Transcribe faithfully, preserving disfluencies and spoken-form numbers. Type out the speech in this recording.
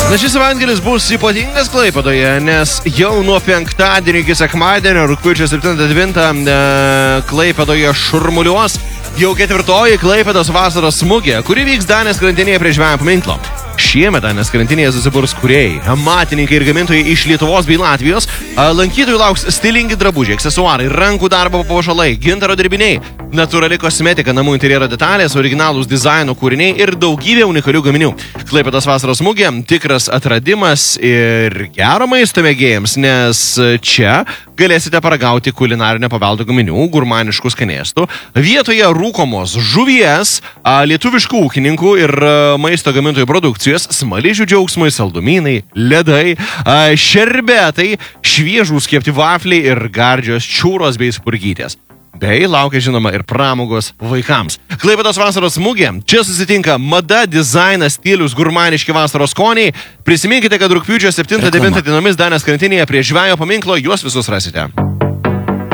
Na, šis savaitgalis bus ypatingas Klaipėdoje, nes jau nuo penktadienio iki sekmadienio, rugpjūčio septintą devintą, e, Klaipėdoje šurmuliuos jau ketvirtoji Klaipėdos vasaros smūgė, kuri vyks Danės krantinėje prie Žvejo paminklo. Šiemet Danės krantinėje susiburs kūrėjai, amatininkai ir gamintojai iš Lietuvos bei Latvijos. Lankytojų lauks stilingi drabužiai, aksesuarai, rankų darbo papuošalai, gintaro dirbiniai, natūrali kosmetika, namų interjero detalės, originalūs dizaino kūriniai ir daugybė unikalių gaminių. Klaipėdos vasaros smūgė tikras atradimas ir gero maisto mėgėjams, nes čia galėsite paragauti kulinarinio paveldo gaminių, gurmaniškų skanėstų, vietoje rūkomos žuvies, lietuviškų ūkininkų ir maisto gamintojų produkcijos, smaližių džiaugsmai, saldumynai, ledai, šerbetai, šviežūs kepti vafliai ir gardžios čiūros bei spurgytės. Bei laukia, žinoma, ir pramogos vaikams. Klaipėdos vasaros smūgė. Čia susitinka mada, dizainas, stilius, gurmaniški vasaros skoniai. Prisiminkite, kad rugpjūčio septintą devintą dienomis Danės krantinėje prie Žvejo paminklo juos visus rasite.